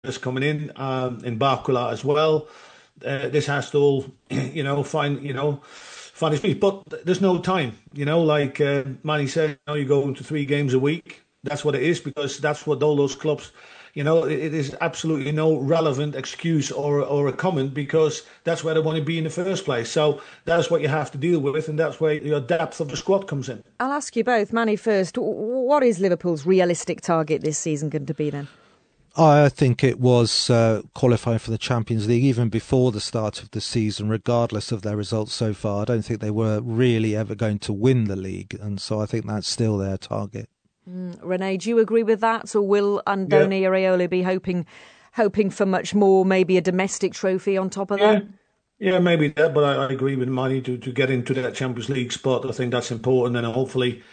players coming in Barcola as well. This has to all, find its feet. But there's no time, like Manny said, you go into 3 games a week. That's what it is because that's what all those clubs, it is absolutely no relevant excuse or a comment because that's where they want to be in the first place. So that's what you have to deal with, and that's where your depth of the squad comes in. I'll ask you both. Manny first. What is Liverpool's realistic target this season going to be then? I think it was qualifying for the Champions League even before the start of the season, regardless of their results so far. I don't think they were really ever going to win the league, and so I think that's still their target. Renee, do you agree with that, or will Andoni Iraola be hoping for much more, maybe a domestic trophy on top of that? Yeah, maybe that, but I agree with Manny to get into that Champions League spot. I think that's important, and hopefully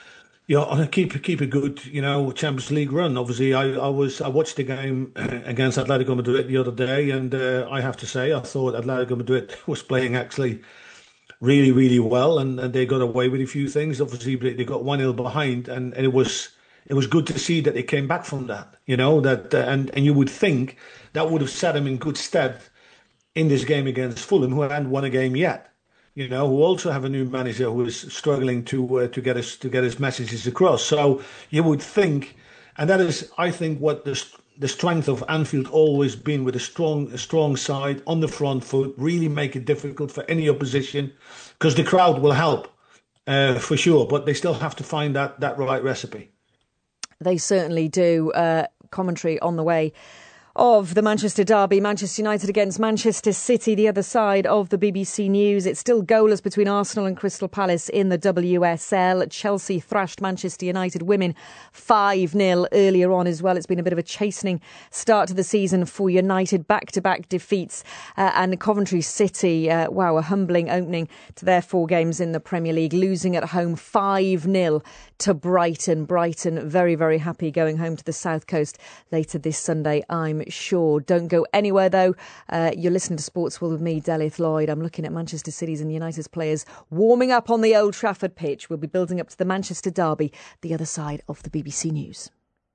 keep a good, Champions League run. Obviously, I watched the game against Atletico Madrid the other day, and I have to say I thought Atletico Madrid was playing actually really, really well, and they got away with a few things. Obviously, they got 1-0 behind, and it was good to see that they came back from that. And you would think that would have set them in good stead in this game against Fulham, who hadn't won a game yet. Who also have a new manager who is struggling to get his messages across. So you would think, and that is, I think, what the strength of Anfield always been, with a strong side on the front foot, really make it difficult for any opposition, because the crowd will help for sure, but they still have to find that right recipe. They certainly do. Commentary on the way of the Manchester derby, Manchester United against Manchester City, the other side of the BBC News. It's still goalless between Arsenal and Crystal Palace in the WSL. Chelsea thrashed Manchester United women 5-0 earlier on as well. It's been a bit of a chastening start to the season for United, back-to-back defeats. And Coventry City, a humbling opening to their 4 games in the Premier League, losing at home 5-0 to Brighton. Brighton very, very happy going home to the South Coast later this Sunday, I'm sure. Don't go anywhere though. You're listening to Sports World with me, Delith Lloyd. I'm looking at Manchester City's and United's players warming up on the Old Trafford pitch. We'll be building up to the Manchester derby, the other side of the BBC News.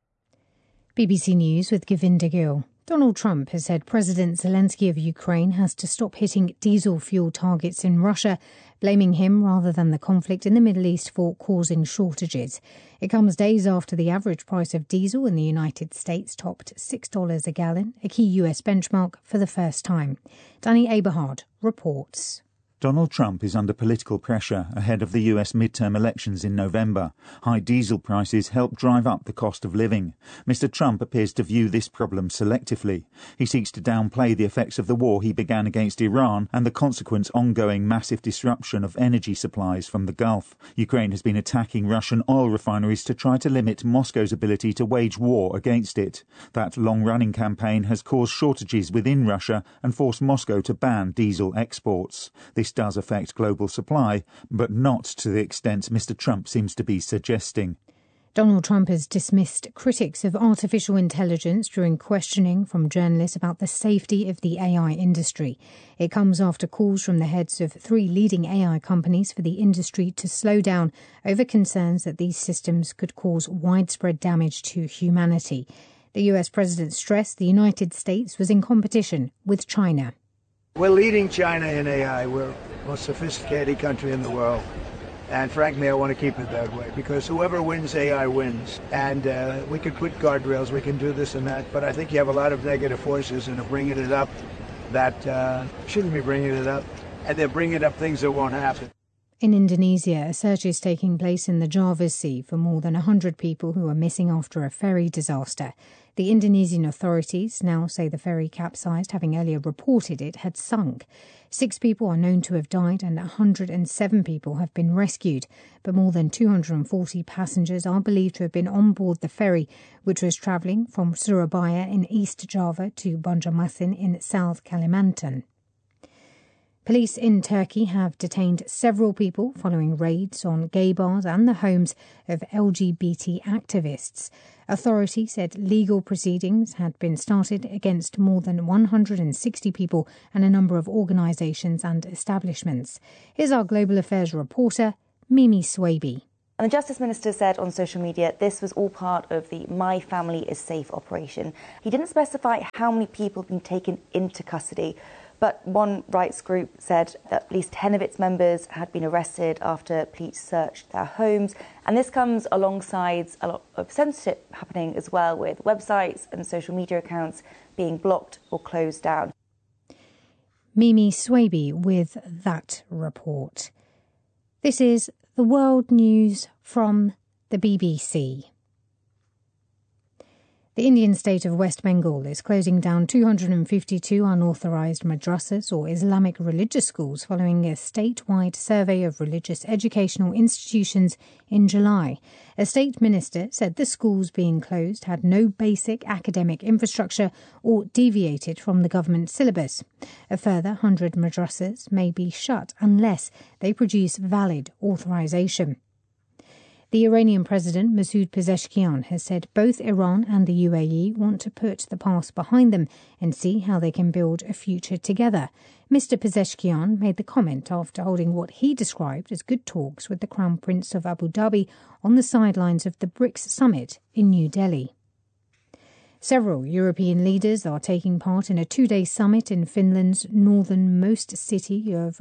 BBC News with Govinda Gill. Donald Trump has said President Zelensky of Ukraine has to stop hitting diesel fuel targets in Russia, blaming him rather than the conflict in the Middle East for causing shortages. It comes days after the average price of diesel in the United States topped $6 a gallon, a key US benchmark, for the first time. Danny Aberhard reports. Donald Trump is under political pressure ahead of the US midterm elections in November. High diesel prices help drive up the cost of living. Mr. Trump appears to view this problem selectively. He seeks to downplay the effects of the war he began against Iran and the consequent ongoing massive disruption of energy supplies from the Gulf. Ukraine has been attacking Russian oil refineries to try to limit Moscow's ability to wage war against it. That long-running campaign has caused shortages within Russia and forced Moscow to ban diesel exports. This does affect global supply, but not to the extent Mr. Trump seems to be suggesting. Donald Trump has dismissed critics of artificial intelligence during questioning from journalists about the safety of the AI industry. It comes after calls from the heads of 3 leading AI companies for the industry to slow down over concerns that these systems could cause widespread damage to humanity. The US president stressed the United States was in competition with China. We're leading China in AI. We're the most sophisticated country in the world. And frankly, I want to keep it that way because whoever wins AI wins. And we could put guardrails, we can do this and that. But I think you have a lot of negative forces and are bringing it up that shouldn't be bringing it up. And they're bringing up things that won't happen. In Indonesia, a search is taking place in the Java Sea for more than 100 people who are missing after a ferry disaster. The Indonesian authorities now say the ferry capsized, having earlier reported it had sunk. 6 people are known to have died and 107 people have been rescued, but more than 240 passengers are believed to have been on board the ferry, which was travelling from Surabaya in East Java to Banjarmasin in South Kalimantan. Police in Turkey have detained several people following raids on gay bars and the homes of LGBT activists. Authorities said legal proceedings had been started against more than 160 people and a number of organisations and establishments. Here's our Global Affairs reporter, Mimi Swaby. And the Justice Minister said on social media this was all part of the My Family is Safe operation. He didn't specify how many people have been taken into custody, but one rights group said that at least 10 of its members had been arrested after police searched their homes. And this comes alongside a lot of censorship happening as well, with websites and social media accounts being blocked or closed down. Mimi Swaby with that report. This is the World News from the BBC. The Indian state of West Bengal is closing down 252 unauthorised madrasas or Islamic religious schools following a statewide survey of religious educational institutions in July. A state minister said the schools being closed had no basic academic infrastructure or deviated from the government syllabus. A further 100 madrasas may be shut unless they produce valid authorisation. The Iranian President Masoud Pezeshkian has said both Iran and the UAE want to put the past behind them and see how they can build a future together. Mr. Pezeshkian made the comment after holding what he described as good talks with the Crown Prince of Abu Dhabi on the sidelines of the BRICS summit in New Delhi. Several European leaders are taking part in a two-day summit in Finland's northernmost city of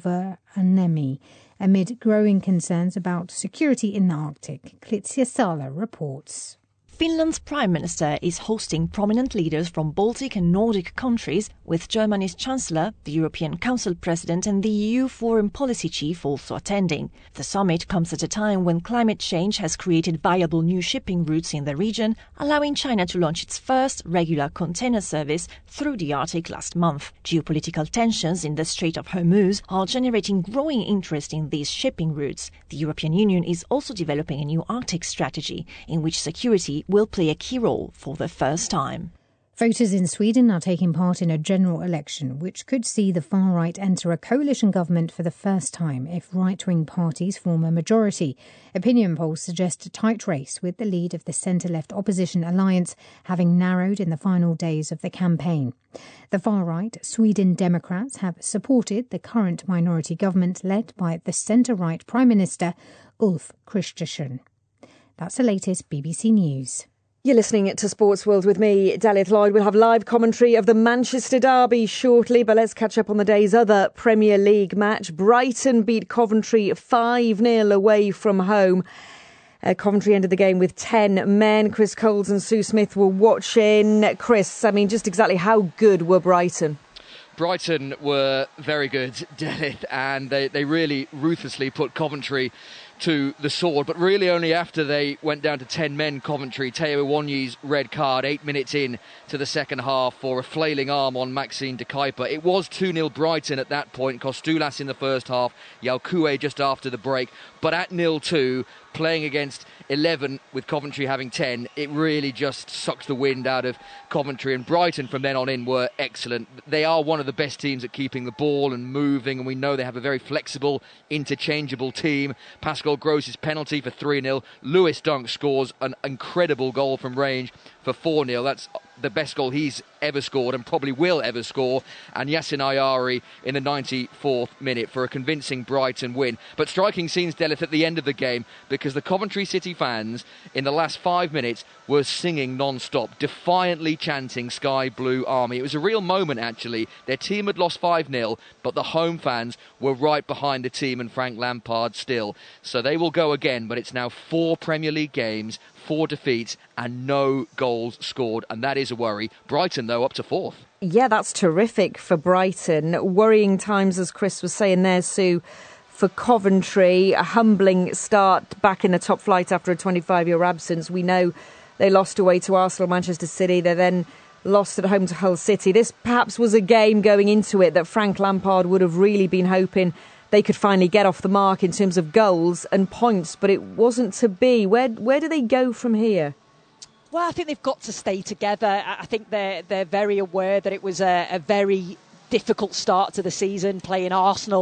Rovaniemi, amid growing concerns about security in the Arctic. Klitsia Sala reports. Finland's Prime Minister is hosting prominent leaders from Baltic and Nordic countries, with Germany's Chancellor, the European Council President and the EU Foreign Policy Chief also attending. The summit comes at a time when climate change has created viable new shipping routes in the region, allowing China to launch its first regular container service through the Arctic last month. Geopolitical tensions in the Strait of Hormuz are generating growing interest in these shipping routes. The European Union is also developing a new Arctic strategy in which security will play a key role for the first time. Voters in Sweden are taking part in a general election which could see the far right enter a coalition government for the first time if right-wing parties form a majority. Opinion polls suggest a tight race, with the lead of the centre-left opposition alliance having narrowed in the final days of the campaign. The far-right Sweden Democrats have supported the current minority government led by the centre-right Prime Minister Ulf Kristersson. That's the latest BBC News. You're listening to Sports World with me, Dalit Lloyd. We'll have live commentary of the Manchester derby shortly, but let's catch up on the day's other Premier League match. Brighton beat Coventry 5-0 away from home. Coventry ended the game with 10 men. Chris Coles and Sue Smith were watching. Chris, I mean, just exactly how good were Brighton? Brighton were very good, Dalit, and they really ruthlessly put Coventry to the sword, but really only after they went down to 10 men. Coventry, Teo Iwonyi's red card 8 minutes in to the second half for a flailing arm on Maxime de Kuyper. It was 2-0 Brighton at that point. Kostoulas in the first half, Yalkoué just after the break, but at 0-2, playing against 11 with Coventry having 10, it really just sucks the wind out of Coventry. And Brighton from then on in were excellent. They are one of the best teams at keeping the ball and moving, and we know they have a very flexible, interchangeable team. Pascal Gross's penalty for 3-0. Lewis Dunk scores an incredible goal from range for 4-0. That's the best goal he's ever scored and probably will ever score. And Yassin Ayari in the 94th minute for a convincing Brighton win. But striking scenes, Delith, at the end of the game, because the Coventry City fans in the last 5 minutes were singing non-stop, defiantly chanting Sky Blue Army. It was a real moment, actually. Their team had lost 5-0, but the home fans were right behind the team and Frank Lampard still. So they will go again, but it's now 4 Premier League games, 4 defeats and no goals scored, and that is a worry. Brighton, though, up to 4th. Yeah, that's terrific for Brighton. Worrying times, as Chris was saying there, Sue, for Coventry. A humbling start back in the top flight after a 25-year absence. We know they lost away to Arsenal, Manchester City. They then lost at home to Hull City. This perhaps was a game going into it that Frank Lampard would have really been hoping they could finally get off the mark in terms of goals and points, but it wasn't to be. Where do they go from here? Well, I think they've got to stay together. I think they're very aware that it was a very difficult start to the season, playing Arsenal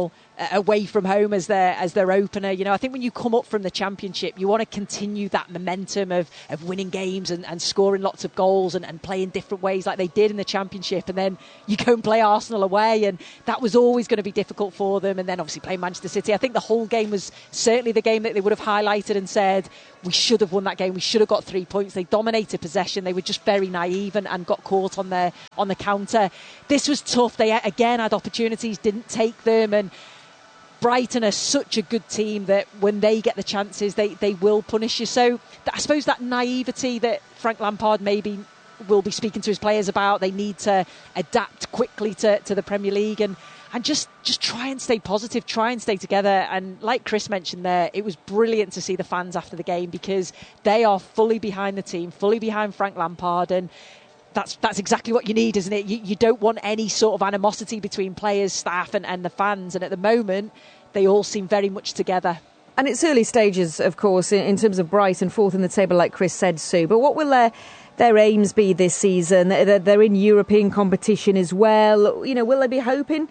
away from home as their opener. You know, I think when you come up from the Championship, you want to continue that momentum of winning games and scoring lots of goals and playing different ways like they did in the Championship. And then you go and play Arsenal away, and that was always going to be difficult for them. And then obviously playing Manchester City. I think the whole game was certainly the game that they would have highlighted and said, we should have won that game. We should have got 3 points. They dominated possession. They were just very naive and got caught on the counter. This was tough. They again had opportunities, didn't take them. And Brighton are such a good team that when they get the chances, they will punish you. So I suppose that naivety that Frank Lampard maybe will be speaking to his players about, they need to adapt quickly to the Premier League and just try and stay positive, try and stay together. And like Chris mentioned there, it was brilliant to see the fans after the game because they are fully behind the team, fully behind Frank Lampard, and that's exactly what you need, isn't it? You don't want any sort of animosity between players, staff and the fans, and at the moment they all seem very much together. And it's early stages, of course, in terms of Brighton, fourth in the table, like Chris said, Sue. But what will their aims be this season? They're in European competition as well. You know, will they be hoping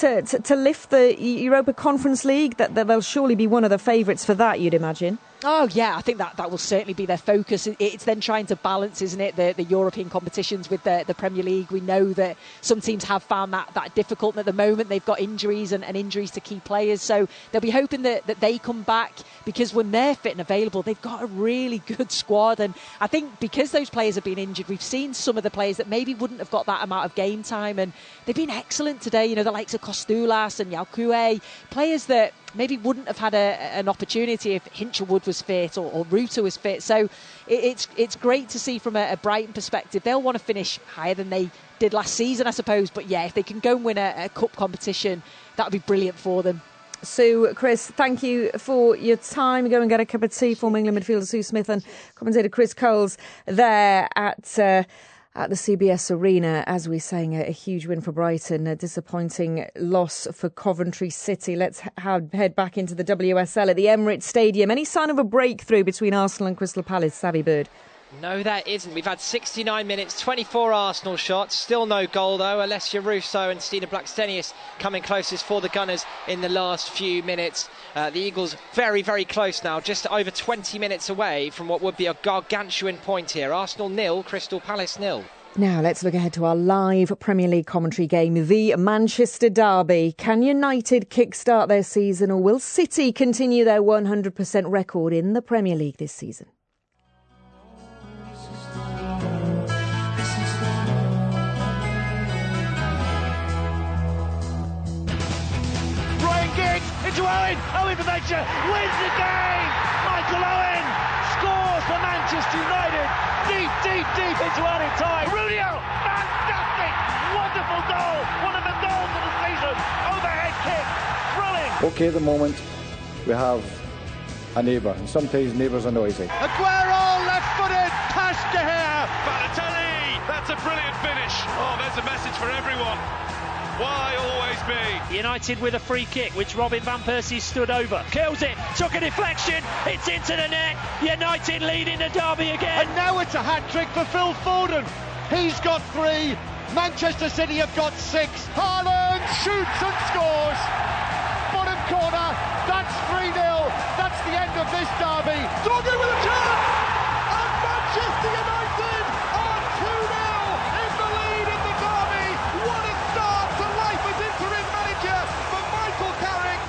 to lift the Europa Conference League? That they'll surely be one of the favourites for that, you'd imagine. Oh, yeah, I think that will certainly be their focus. It's then trying to balance, isn't it, the European competitions with the Premier League. We know that some teams have found that difficult, and at the moment they've got injuries and injuries to key players. So they'll be hoping that they come back, because when they're fit and available, they've got a really good squad. And I think because those players have been injured, we've seen some of the players that maybe wouldn't have got that amount of game time, and they've been excellent today. You know, the likes of Kostulas and Yalkoué, players that maybe wouldn't have had an opportunity if Hinchelwood was fit or Ruta was fit. So it's great to see from a Brighton perspective. They'll want to finish higher than they did last season, I suppose. But yeah, if they can go and win a cup competition, that would be brilliant for them. Sue, Chris, thank you for your time. Go and get a cup of tea. Former England midfielder Sue Smith and commentator Chris Coles there at the CBS Arena, as we're saying, a huge win for Brighton, a disappointing loss for Coventry City. Let's head back into the WSL at the Emirates Stadium. Any sign of a breakthrough between Arsenal and Crystal Palace, Savvy Bird? No, there isn't. We've had 69 minutes, 24 Arsenal shots, still no goal though. Alessia Russo and Stina Blackstenius coming closest for the Gunners in the last few minutes. The Eagles very, very close now, just over 20 minutes away from what would be a gargantuan point here. Arsenal 0, Crystal Palace 0. Now let's look ahead to our live Premier League commentary game, the Manchester Derby. Can United kickstart their season, or will City continue their 100% record in the Premier League this season? Ryan Giggs into Owen. Owen for Venture wins the game. Michael Owen scores for Manchester United. Deep into added time. Rulio, fantastic, wonderful goal. One of the goals of the season. Overhead kick, thrilling. Okay, at the moment we have a neighbour, and sometimes neighbours are noisy. Aguero, left-footed, past De Gea. Balotelli, that's a brilliant finish. Oh, there's a message for everyone. Why always be? United with a free kick, which Robin Van Persie stood over. Kills it, took a deflection, it's into the net. United leading the derby again. And now it's a hat-trick for Phil Foden. He's got 3. Manchester City have got 6. Haaland shoots and scores. Bottom corner, that's 3-0. That's the end of this derby. Doggy with a chance! And Manchester United are 2-0 in the lead in the derby. What a start to life as interim manager for Michael Carrick.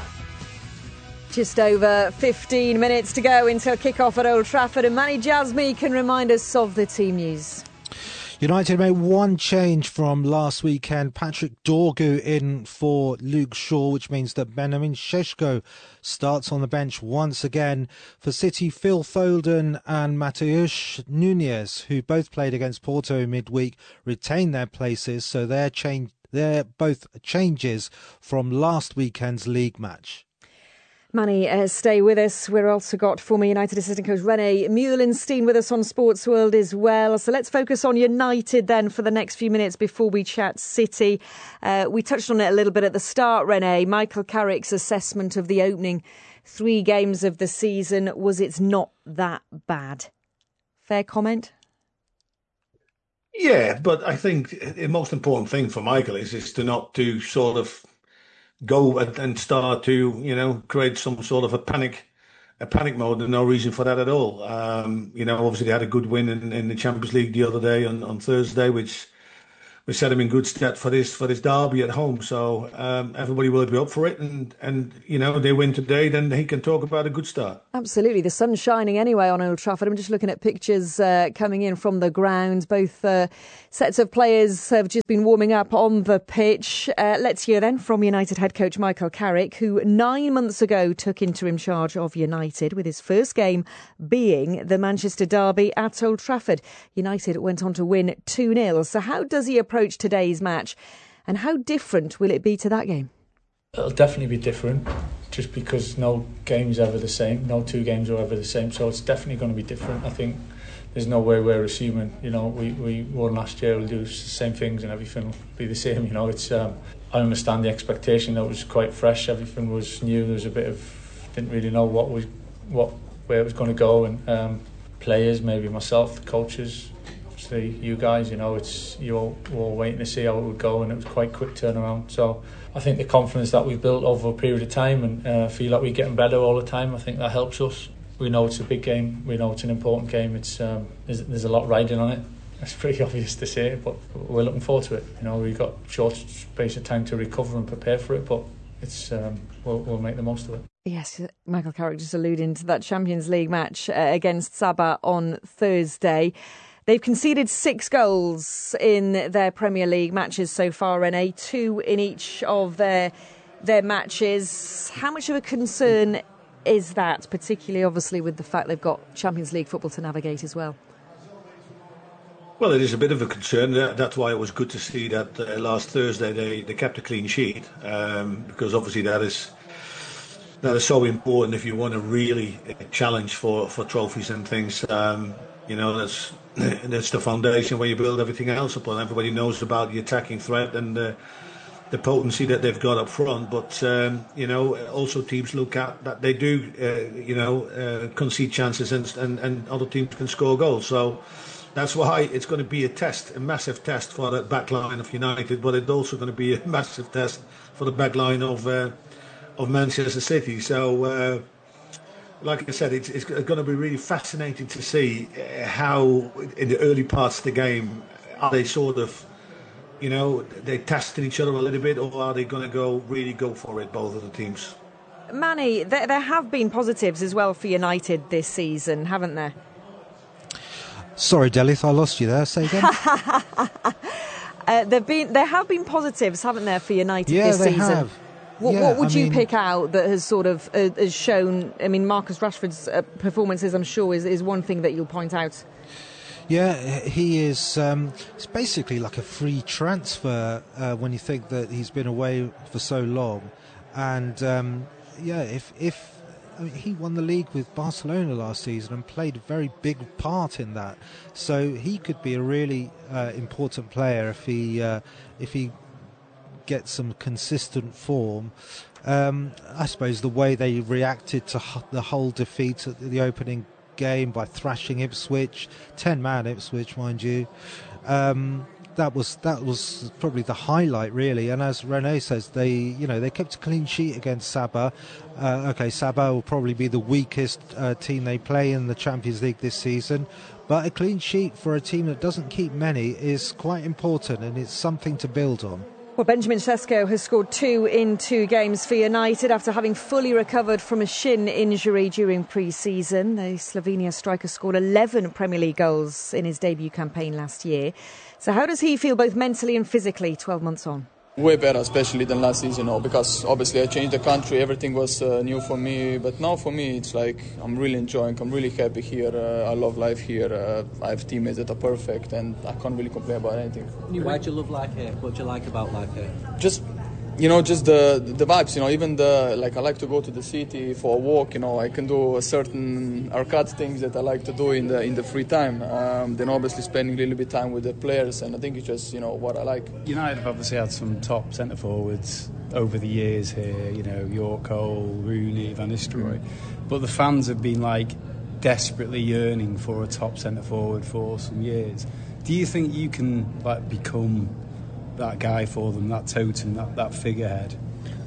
Just over 15 minutes to go until kick-off at Old Trafford, and Manny Jasmy can remind us of the team news. United made one change from last weekend. Patrick Dorgu in for Luke Shaw, which means that Benjamin Šeško starts on the bench once again. For City, Phil Foden and Matheus Nunes, who both played against Porto midweek, retain their places, so they're both changes from last weekend's league match. Manny, stay with us. We've also got former United assistant coach René Meulenstein with us on Sports World as well. So let's focus on United then for the next few minutes before we chat City. We touched on it a little bit at the start, René. Michael Carrick's assessment of the opening 3 games of the season was it's not that bad. Fair comment? Yeah, but I think the most important thing for Michael is to not do sort of go and start to create some sort of a panic mode. There's no reason for that at all. Obviously they had a good win in the Champions League the other day on Thursday, which set them in good stead for this derby at home. So everybody will be up for it, and they win today, then he can talk about a good start. Absolutely, the sun's shining anyway on Old Trafford. I'm just looking at pictures coming in from the ground. Both sets of players have just been warming up on the pitch. Let's hear then from United head coach Michael Carrick, who 9 months ago took interim charge of United, with his first game being the Manchester derby at Old Trafford. United went on to win 2-0. So how does he approach today's match, and how different will it be to that game? It'll definitely be different, just because no game's ever the same, no two games are ever the same, so it's definitely going to be different. I think there's no way we're assuming, we won last year, we'll do the same things and everything will be the same. It's I understand the expectation. That was quite fresh, everything was new. There was a bit of, didn't really know where it was going to go, and players, maybe myself, the coaches, you guys, you're all waiting to see how it would go, and it was quite quick turnaround. So I think the confidence that we've built over a period of time, and feel like we're getting better all the time, I think that helps us. We know it's a big game, we know it's an important game. It's there's a lot riding on it. It's pretty obvious to say, but we're looking forward to it. We've got short space of time to recover and prepare for it, but it's we'll make the most of it. Yes, Michael Carrick just alluding to that Champions League match against Sabah on Thursday. They've conceded 6 goals in their Premier League matches so far, René, 2 in each of their matches. How much of a concern is that, particularly obviously with the fact they've got Champions League football to navigate as well? Well, it is a bit of a concern. That's why it was good to see that last Thursday they kept a clean sheet, because obviously that is so important if you want to really challenge for trophies and things. That's the foundation where you build everything else upon. Everybody knows about the attacking threat and the potency that they've got up front. But also teams look at that they do concede chances and other teams can score goals. So that's why it's going to be a massive test for that back line of United. But it's also going to be a massive test for the back line of Manchester City. So. Like I said, it's going to be really fascinating to see how, in the early parts of the game, are they sort of, they testing each other a little bit, or are they going to really go for it, both of the teams? Manny, there have been positives as well for United this season, haven't there? Sorry, Delith, I lost you there. Say again. There have been positives, haven't there, for United this season? Yeah, they have. What would you pick out that has sort of has shown? I mean, Marcus Rashford's performances, I'm sure, is one thing that you'll point out. Yeah, he is. It's basically like a free transfer when you think that he's been away for so long, and if he won the league with Barcelona last season and played a very big part in that, so he could be a really important player if he get some consistent form. I suppose the way they reacted to the whole defeat at the opening game by thrashing Ipswich, 10-man Ipswich, mind you, that was probably the highlight, really. And as René says, they kept a clean sheet against Sabah. Sabah will probably be the weakest team they play in the Champions League this season, but a clean sheet for a team that doesn't keep many is quite important, and it's something to build on. Well, Benjamin Sesko has scored 2 in 2 games for United after having fully recovered from a shin injury during pre-season. The Slovenia striker scored 11 Premier League goals in his debut campaign last year. So how does he feel both mentally and physically 12 months on? Way better, especially than last season, because obviously I changed the country, everything was new for me, but now for me it's like I'm really enjoying, I'm really happy here, I love life here, I have teammates that are perfect and I can't really complain about anything. Why do you love life here? What do you like about life here? Just the vibes, even I like to go to the city for a walk, I can do a certain arcade things that I like to do in the free time. Then obviously spending a little bit of time with the players, and I think it's just, what I like. United have obviously had some top centre forwards over the years here, York Cole, Rooney, Van Nistelrooy. But the fans have been desperately yearning for a top centre forward for some years. Do you think you can become that guy for them, that totem, that figurehead?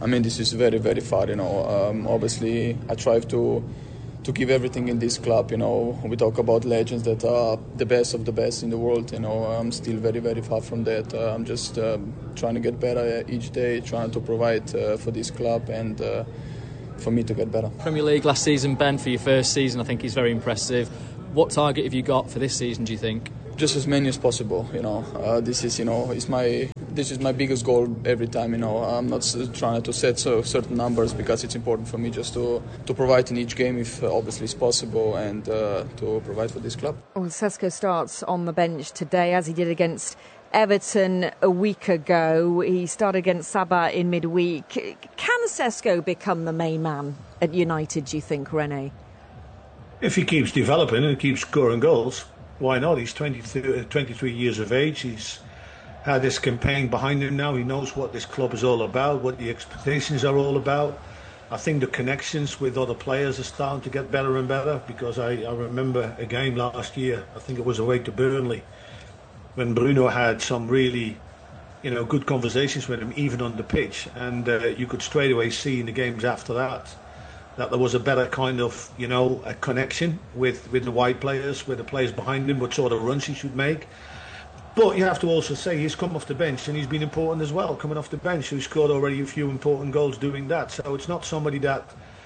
I mean, this is very, very far, obviously I try to give everything in this club, we talk about legends that are the best of the best in the world, I'm still very, very far from that. I'm just trying to get better each day, trying to provide for this club and for me to get better. Premier League last season, Ben, for your first season, I think he's very impressive. What target have you got for this season, do you think? Just as many as possible, this is my biggest goal every time, I'm not trying to set certain numbers because it's important for me just to provide in each game if obviously it's possible and to provide for this club. Well, Sesko starts on the bench today as he did against Everton a week ago. He started against Sabah in midweek. Can Sesko become the main man at United, do you think, René? If he keeps developing and keeps scoring goals, why not? He's 23 years of age. He's had this campaign behind him now. He knows what this club is all about, what the expectations are all about. I think the connections with other players are starting to get better and better, because I remember a game last year, I think it was away to Burnley, when Bruno had some really good conversations with him, even on the pitch. And you could straight away see in the games after that there was a better kind of, a connection with the wide players, with the players behind him, what sort of runs he should make. But you have to also say he's come off the bench and he's been important as well, coming off the bench. He scored already a few important goals doing that. So it's not somebody that,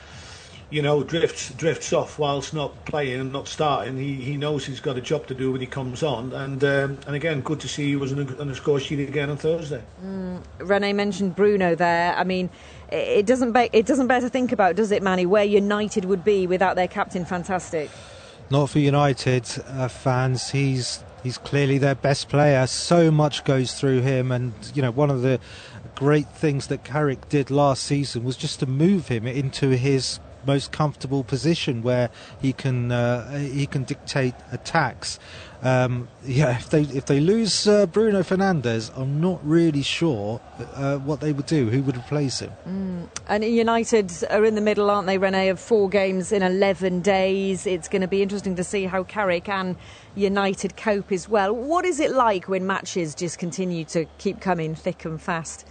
drifts off whilst not playing and not starting. He knows he's got a job to do when he comes on. And again, good to see he was on the score sheet again on Thursday. René mentioned Bruno there. I mean, it doesn't bear to think about, does it, Manny, where United would be without their captain? Fantastic. Not for United fans. He's clearly their best player. So much goes through him, and one of the great things that Carrick did last season was just to move him into his most comfortable position where he can dictate attacks. If they lose Bruno Fernandes, I'm not really sure what they would do. Who would replace him? And United are in the middle, aren't they, René, of 4 games in 11 days. It's going to be interesting to see how Carrick and United cope as well. What is it like when matches just continue to keep coming thick and fast?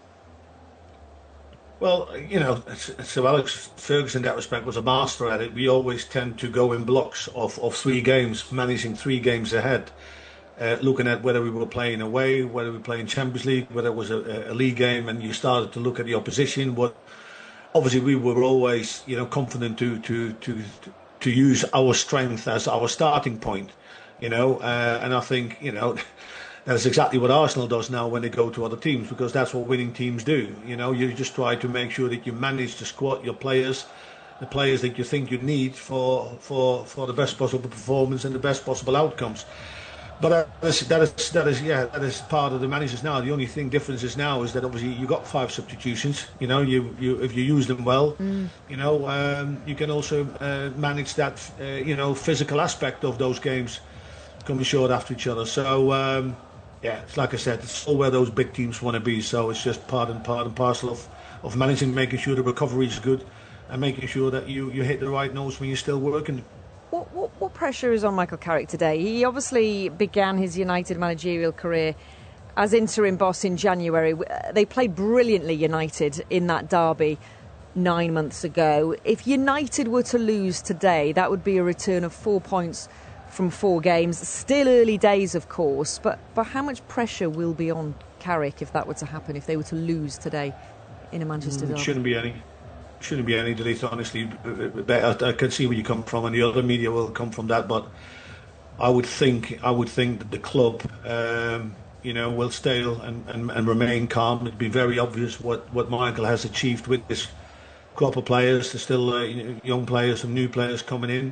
Well, Sir Alex Ferguson in that respect was a master at it. We always tend to go in blocks of 3 games, managing 3 games ahead, looking at whether we were playing away, whether we were playing Champions League, whether it was a league game, and you started to look at the opposition. Obviously, we were always, confident to use our strength as our starting point, and I think, that's exactly what Arsenal does now when they go to other teams, because that's what winning teams do. You just try to make sure that you manage the squad, your players, the players that you think you need for the best possible performance and the best possible outcomes. But that is part of the managers now. The only difference is now is that obviously you got 5 substitutions. You if you use them well, you can also manage that physical aspect of those games coming short after each other. So. It's like I said, it's all where those big teams want to be. So it's just part and parcel of managing, making sure the recovery is good, and making sure that you hit the right notes when you're still working. What pressure is on Michael Carrick today? He obviously began his United managerial career as interim boss in January. They played brilliantly, United, in that derby 9 months ago. If United were to lose today, that would be a return of 4 points from 4 games. Still early days, of course, but how much pressure will be on Carrick if that were to happen, if they were to lose today in a Manchester derby? Shouldn't be any delete, honestly. I can see where you come from, and the other media will come from that, but I would think that the club will stay and remain calm. It'd be very obvious what Michael has achieved with this crop of players. There's still young players, some new players coming in.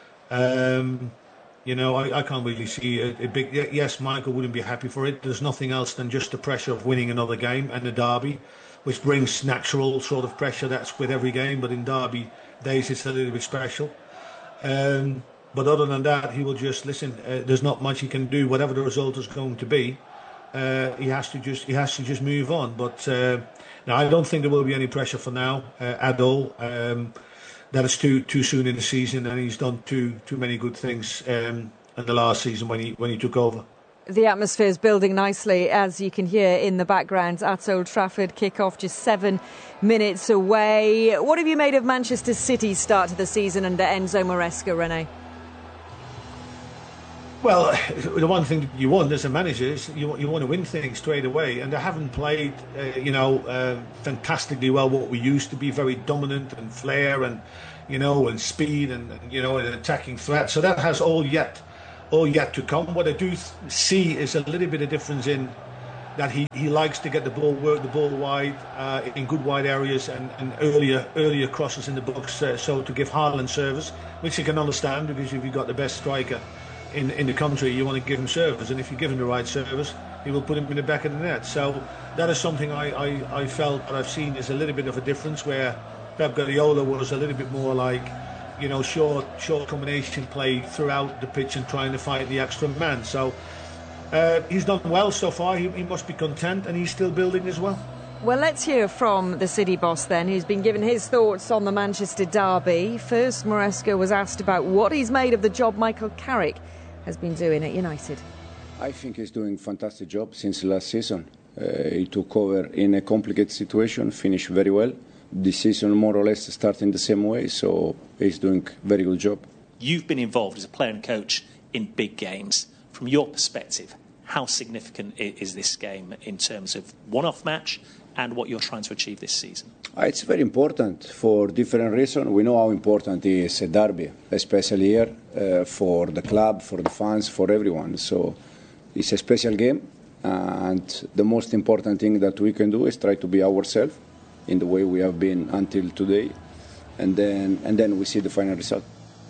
I can't really see a big... Yes, Michael wouldn't be happy for it. There's nothing else than just the pressure of winning another game and the derby, which brings natural sort of pressure. That's with every game, but in derby days it's a little bit special. But other than that, he will just listen. There's not much he can do. Whatever the result is going to be, he has to just move on. But now I don't think there will be any pressure for now at all. That is too soon in the season, and he's done too many good things in the last season when he took over. The atmosphere is building nicely, as you can hear in the background at Old Trafford. Kick-off just 7 minutes away. What have you made of Manchester City's start to the season under Enzo Maresca, Rene? Well, the one thing you want as a manager is you want to win things straight away, and they haven't played, fantastically well. What we used to be, very dominant and flair and, and speed and an attacking threat. So that has all yet to come. What I do see is a little bit of difference in that he likes to get the ball, work the ball wide in good wide areas and earlier crosses in the box. So to give Haaland service, which you can understand, because if you've got the best striker in the country, you want to give him service, and if you give him the right service, he will put him in the back of the net. So that is something I felt that I've seen is a little bit of a difference, where Pep Guardiola was a little bit more like, short combination play throughout the pitch and trying to fight the extra man. So he's done well so far. He must be content, and he's still building as well. Well, let's hear from the City boss then, who's been given his thoughts on the Manchester derby. First, Maresca was asked about what he's made of the job Michael Carrick has been doing at United. I think he's doing a fantastic job since last season. He took over in a complicated situation, finished very well. This season more or less starting the same way, so he's doing a very good job. You've been involved as a player and coach in big games. From your perspective, how significant is this game in terms of one-off match and what you're trying to achieve this season? It's very important for different reasons. We know how important it is a derby, especially here, for the club, for the fans, for everyone. So it's a special game, and the most important thing that we can do is try to be ourselves in the way we have been until today, and then we see the final result.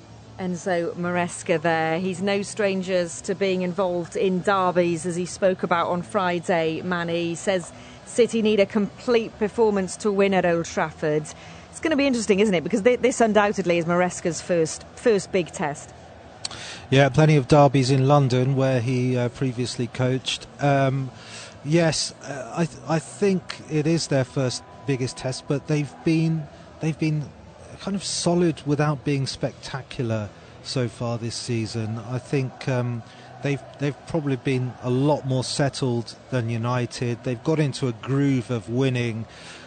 Enzo Maresca there. He's no strangers to being involved in derbies, as he spoke about on Friday, Manny. He says City need a complete performance to win at Old Trafford. It's going to be interesting, isn't it? Because this undoubtedly is Maresca's first big test. Yeah, plenty of derbies in London where he previously coached. Yes, I think it is their first biggest test, but they've been kind of solid without being spectacular so far this season. I think they've probably been a lot more settled than United. They've got into a groove of winning.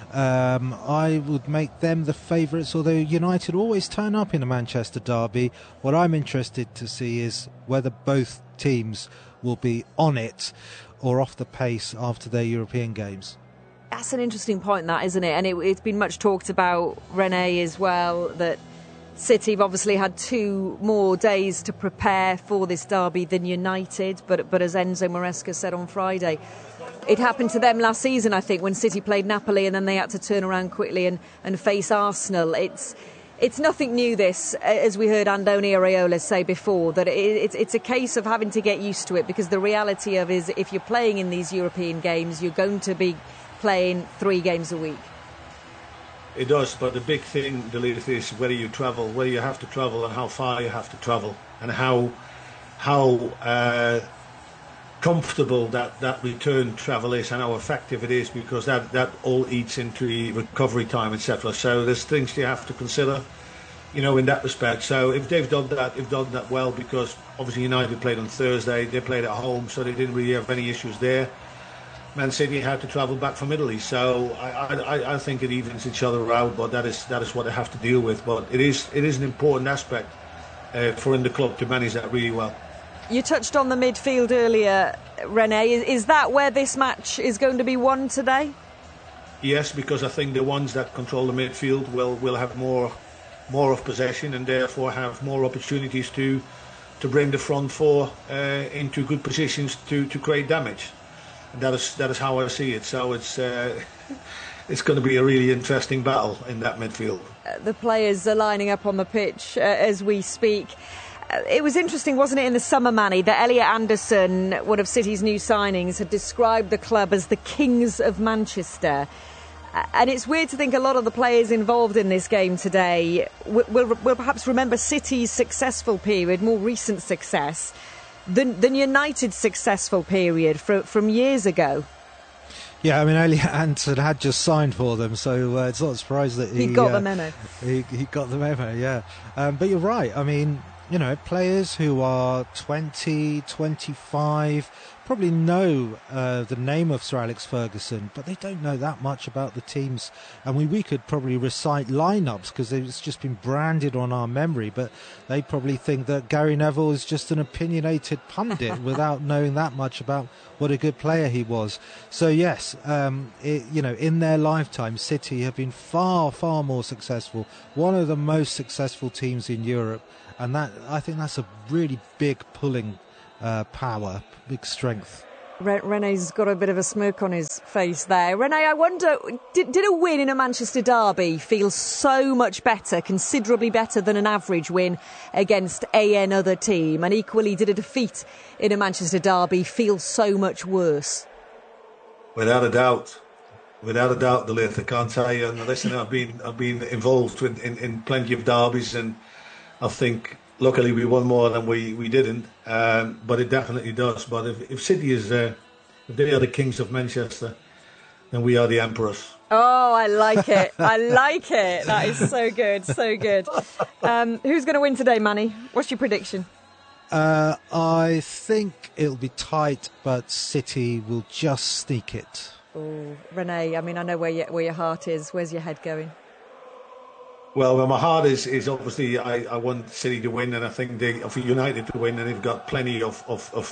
I would make them the favourites, although United always turn up in a Manchester derby. What I'm interested to see is whether both teams will be on it or off the pace after their European games. That's an interesting point, that, isn't it? And it's been much talked about, Rene, as well, that City have obviously had 2 more days to prepare for this derby than United. But as Enzo Maresca said on Friday, it happened to them last season, I think, when City played Napoli and then they had to turn around quickly and face Arsenal. It's nothing new, this, as we heard Andoni Areola say before, that it's a case of having to get used to it, because the reality of it is, if you're playing in these European games, you're going to be playing 3 games a week. It does, but the big thing, Delith, is whether you travel, whether you have to travel, and how far you have to travel, and how comfortable that return travel is, and how effective it is, because that all eats into the recovery time, etc. So there's things you have to consider, in that respect. So if they've done that well, because obviously United played on Thursday, they played at home, so they didn't really have any issues there. Man City had to travel back from Italy, so I think it evens each other out. But that is what they have to deal with. But it is an important aspect for the club to manage that really well. You touched on the midfield earlier, Rene. Is that where this match is going to be won today? Yes, because I think the ones that control the midfield will have more of possession, and therefore have more opportunities to bring the front 4 into good positions to create damage. That is how I see it. So it's going to be a really interesting battle in that midfield. The players are lining up on the pitch as we speak. It was interesting, wasn't it, in the summer, Manny, that Elliot Anderson, one of City's new signings, had described the club as the Kings of Manchester. And it's weird to think a lot of the players involved in this game today will perhaps remember City's successful period, more recent success, than United's successful period from years ago. Yeah, I mean, Elliot Anderson had just signed for them, so it's not a surprise that he got the memo. He got the memo, yeah. But you're right. I mean, players who are 20, 25, probably know the name of Sir Alex Ferguson, but they don't know that much about the teams. And we could probably recite lineups because it's just been branded on our memory, but they probably think that Gary Neville is just an opinionated pundit without knowing that much about what a good player he was. So yes, in their lifetime, City have been far, far more successful. One of the most successful teams in Europe, and that I think that's a really big pulling power, big strength. René's got a bit of a smirk on his face there. René, I wonder, did a win in a Manchester derby feel so much better, considerably better than an average win against an other team? And equally, did a defeat in a Manchester derby feel so much worse? Without a doubt, Delith. I can't tell you. And listen, I've been involved in plenty of derbies, and I think luckily we won more than we didn't. But it definitely does. But if City is if they are the kings of Manchester, then we are the emperors. Oh, I like it. I like it. That is so good, so good. Who's going to win today, Manny? What's your prediction? I think it'll be tight, but City will just sneak it. Oh, René, I mean, I know where your heart is. Where's your head going? Well, my heart is obviously I want City to win, and I think for United to win, and they've got plenty of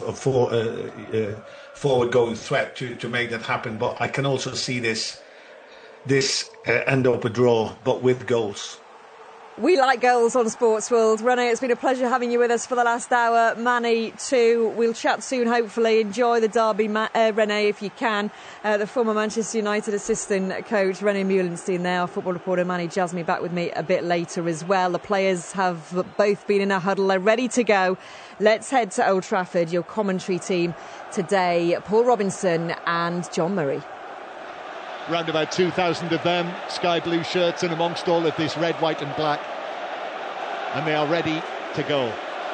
forward going threat to make that happen. But I can also see this end up a draw, but with goals. We like goals on Sports World. René, it's been a pleasure having you with us for the last hour. Manny, too. We'll chat soon, hopefully. Enjoy the derby, René, if you can. The former Manchester United assistant coach, René Meulenstein there. Our football reporter, Manny Jasmy, back with me a bit later as well. The players have both been in a huddle. They're ready to go. Let's head to Old Trafford. Your commentary team today, Paul Robinson and John Murray. Round about 2,000 of them, sky blue shirts, and amongst all of this red, white and black, and they are ready to go.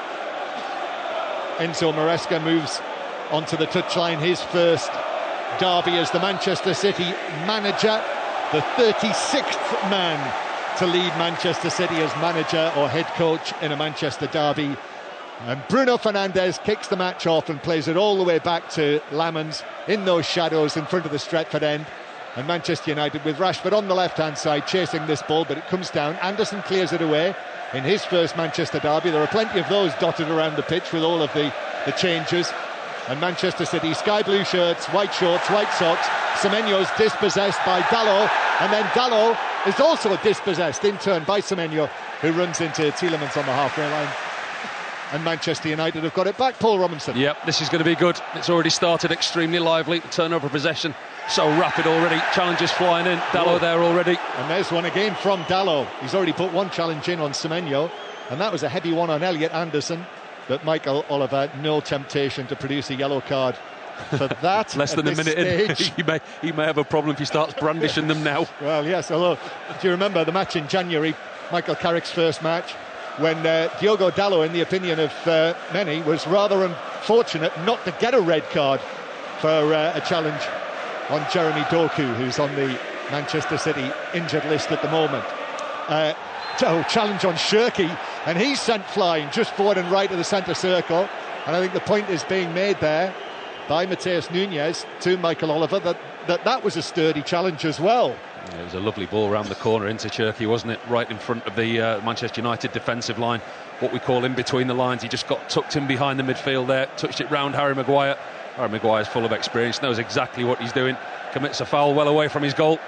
Enzo Maresca moves onto the touchline, his first derby as the Manchester City manager, the 36th man to lead Manchester City as manager or head coach in a Manchester derby. And Bruno Fernandes kicks the match off and plays it all the way back to Lamons in those shadows in front of the Stretford end. And Manchester United with Rashford on the left-hand side chasing this ball, but it comes down. Anderson clears it away in his first Manchester derby. There are plenty of those dotted around the pitch with all of the changes. And Manchester City, sky blue shirts, white shorts, white socks. Semenyo's dispossessed by Dalot, and then Dalot is also dispossessed in turn by Semenyo, who runs into Tielemans on the halfway line. And Manchester United have got it back. Paul Robinson. Yep, this is going to be good. It's already started extremely lively. The turnover of possession so rapid already. Challenges flying in. Dalot there already. And there's one again from Dalot. He's already put one challenge in on Semenyo, and that was a heavy one on Elliot Anderson. But Michael Oliver, no temptation to produce a yellow card for that. Less than a minute in. he may have a problem if he starts brandishing them now. Well, yes, although, do you remember the match in January, Michael Carrick's first match, when Diogo Dalot, in the opinion of many, was rather unfortunate not to get a red card for a challenge on Jeremy Doku, who's on the Manchester City injured list at the moment. Challenge on Shirky, and he's sent flying just forward and right of the centre circle. And I think the point is being made there by Mateus Nunes to Michael Oliver that was a sturdy challenge as well. Yeah, it was a lovely ball around the corner into Cherky, wasn't it? Right in front of the Manchester United defensive line, what we call in between the lines. He just got tucked in behind the midfield there, touched it round Harry Maguire. Harry Maguire's full of experience, knows exactly what he's doing, commits a foul well away from his goal.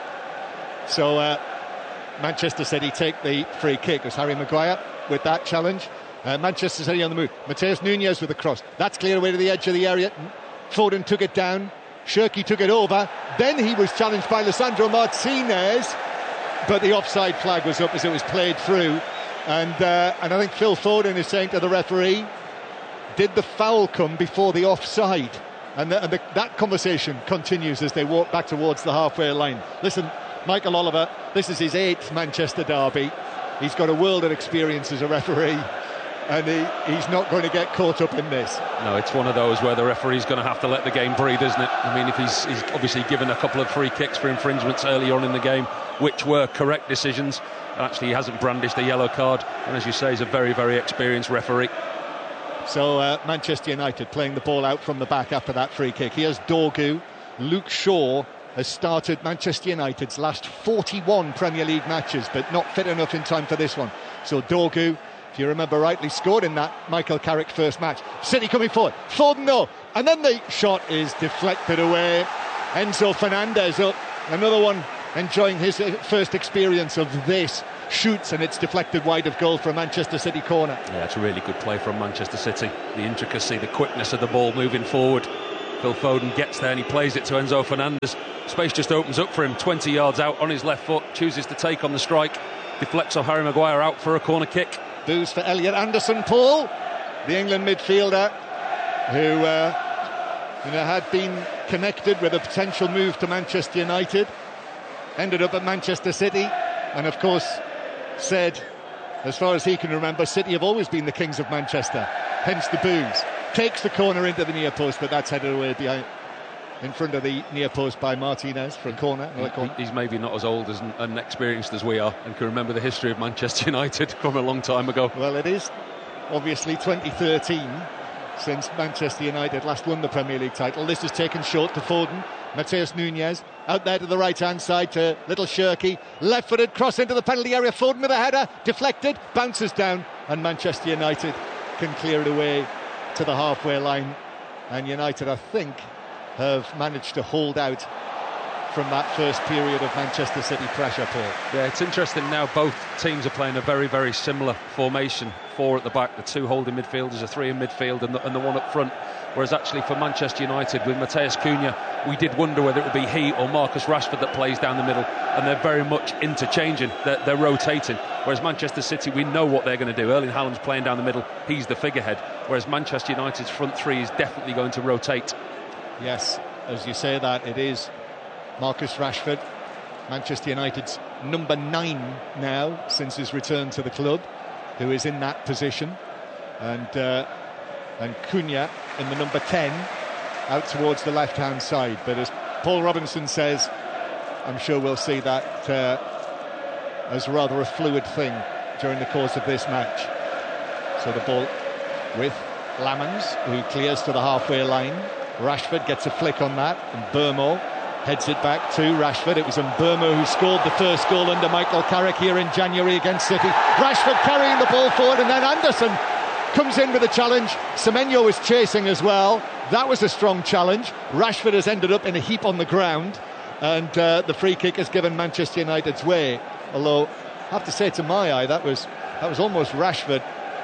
So Manchester City take the free kick. It was Harry Maguire with that challenge. Manchester City on the move. Mateus Nunes with the cross. That's clear away to the edge of the area. Foden took it down. Shirky took it over. Then he was challenged by Lisandro Martinez, but the offside flag was up as it was played through. And I think Phil Foden is saying to the referee, did the foul come before the offside? And that conversation continues as they walk back towards the halfway line. Listen, Michael Oliver, this is his 8th Manchester derby. He's got a world of experience as a referee, and he's not going to get caught up in this. No, it's one of those where the referee's going to have to let the game breathe, isn't it? I mean, if he's obviously given a couple of free kicks for infringements early on in the game, which were correct decisions. Actually, he hasn't brandished a yellow card, and as you say, he's a very, very experienced referee. So Manchester United playing the ball out from the back after that free kick. Here's Dorgu. Luke Shaw has started Manchester United's last 41 Premier League matches, but not fit enough in time for this one. So Dorgu, if you remember rightly, scored in that Michael Carrick first match. City coming forward. Foden, no. And then the shot is deflected away. Enzo Fernandez up. Another one enjoying his first experience of this. Shoots, and it's deflected wide of goal for a Manchester City corner. Yeah, it's a really good play from Manchester City. The intricacy, the quickness of the ball moving forward. Phil Foden gets there and he plays it to Enzo Fernandez. Space just opens up for him 20 yards out on his left foot, chooses to take on the strike, deflects off Harry Maguire out for a corner kick. Boost for Elliot Anderson, Paul, the England midfielder who had been connected with a potential move to Manchester United, ended up at Manchester City, and of course said, as far as he can remember, City have always been the kings of Manchester, hence the boos. Takes the corner into the near post, but that's headed away behind, in front of the near post by Martinez for a corner. He's maybe not as old and experienced as we are and can remember the history of Manchester United from a long time ago. Well, it is obviously 2013 since Manchester United last won the Premier League title. This is taken short to Foden. Mateus Nunes out there to the right-hand side to Little Shirky. Left-footed cross into the penalty area. Foden with a header, deflected, bounces down, and Manchester United can clear it away to the halfway line. And United, I think, have managed to hold out from that first period of Manchester City pressure, Paul. Yeah, it's interesting now. Both teams are playing a very, very similar formation. 4 at the back, the 2 holding midfielders, a 3 in midfield, and the 1 up front. Whereas actually for Manchester United, with Mateus Cunha, we did wonder whether it would be he or Marcus Rashford that plays down the middle, and they're very much interchanging, they're rotating. Whereas Manchester City, we know what they're going to do. Erling Haaland's playing down the middle, he's the figurehead. Whereas Manchester United's front 3 is definitely going to rotate. Yes, as you say that, it is Marcus Rashford, Manchester United's number 9 now since his return to the club, who is in that position, and Cunha in the number 10 out towards the left-hand side. But as Paul Robinson says, I'm sure we'll see that as rather a fluid thing during the course of this match. So the ball with Lamans, who clears to the halfway line. Rashford gets a flick on that, and Burmo heads it back to Rashford. It was Burmo who scored the first goal under Michael Carrick here in January against City. Rashford carrying the ball forward, and then Anderson comes in with a challenge. Semenyo was chasing as well. That was a strong challenge. Rashford has ended up in a heap on the ground, and the free kick has given Manchester United's way. Although, I have to say, to my eye, that was almost Rashford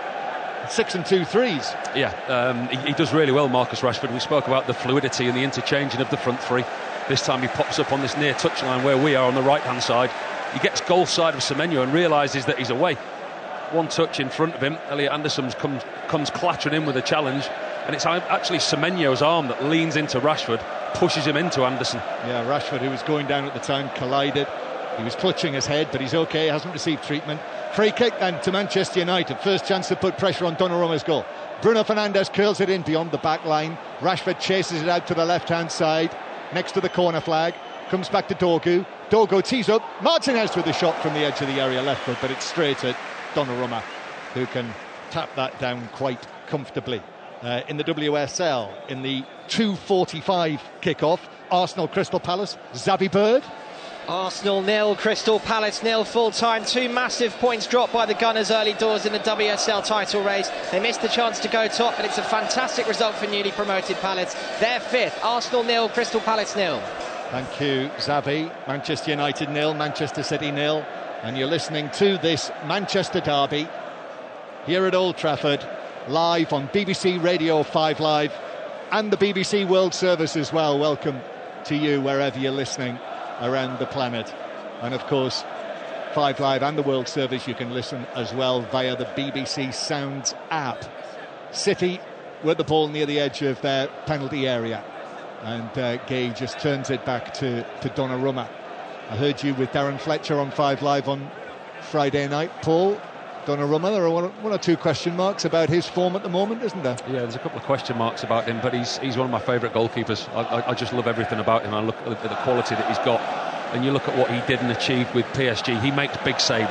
6 and 2 threes. Yeah, he does really well, Marcus Rashford. We spoke about the fluidity and the interchanging of the front 3. This time he pops up on this near touchline where we are on the right-hand side. He gets goal side of Semenyo and realises that he's away. 1 touch in front of him. Elliot Anderson comes clattering in with a challenge, and it's actually Semenyo's arm that leans into Rashford, pushes him into Anderson. Yeah, Rashford, who was going down at the time, collided. He was clutching his head, but he's okay, hasn't received treatment. Free kick then to Manchester United. First chance to put pressure on Donnarumma's goal. Bruno Fernandes curls it in beyond the back line. Rashford chases it out to the left-hand side, next to the corner flag. Comes back to Dorgu. Dorgu tees up. Martinez with a shot from the edge of the area left foot, but it's straight at Donnarumma, who can tap that down quite comfortably. In the WSL, in the 2:45 kick-off, Arsenal Crystal Palace, Xavi Bird. Arsenal 0, Crystal Palace 0 full-time. 2 massive points dropped by the Gunners early doors in the WSL title race. They missed the chance to go top, but it's a fantastic result for newly promoted Palace. They're 5th. Arsenal 0, Crystal Palace 0. Thank you, Xavi. Manchester United 0, Manchester City 0. And you're listening to this Manchester derby here at Old Trafford, live on BBC Radio 5 Live and the BBC World Service as well. Welcome to you wherever you're listening around the planet. And of course, 5 Live and the World Service you can listen as well via the BBC Sounds app. City with the ball near the edge of their penalty area, and Gay just turns it back to Donnarumma. I heard you with Darren Fletcher on 5 Live on Friday night. Paul, Donnarumma, there are one or two question marks about his form at the moment, isn't there? Yeah, there's a couple of question marks about him, but he's one of my favourite goalkeepers. I just love everything about him. I look at the quality that he's got, and you look at what he did and achieved with PSG. He makes big saves.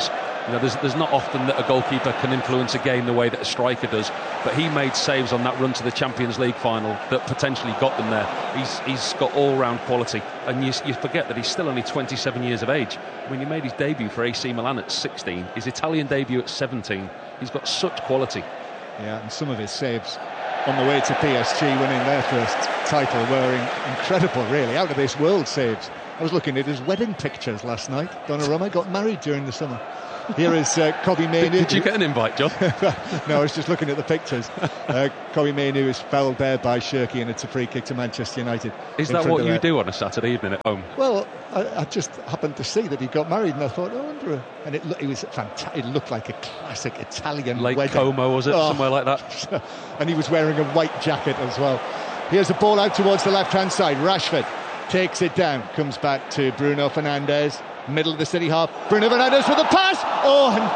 You know, there's not often that a goalkeeper can influence a game the way that a striker does, but he made saves on that run to the Champions League final that potentially got them there. He's got all-round quality, and you forget that he's still only 27 years of age. When he made his debut for AC Milan at 16, his Italian debut at 17, he's got such quality. Yeah, and some of his saves on the way to PSG winning their first title were incredible, really, out of this world saves. I was looking at his wedding pictures last night. Donnarumma got married during the summer. Here is Kobbie Mainoo. Did you get an invite, John? No, I was just looking at the pictures. Kobbie Mainoo is fouled there by Shirky, and it's a free kick to Manchester United. Is that what you do on a Saturday evening at home? Well, I just happened to see that he got married, and I thought, I wonder. And it was fantastic. It looked like a classic Italian Lake wedding. Como, was it? Somewhere like that. And he was wearing a white jacket as well. Here's a ball out towards the left-hand side. Rashford takes it down, comes back to Bruno Fernandes. Middle of the City half. Bruno Fernandes with a pass. Oh, and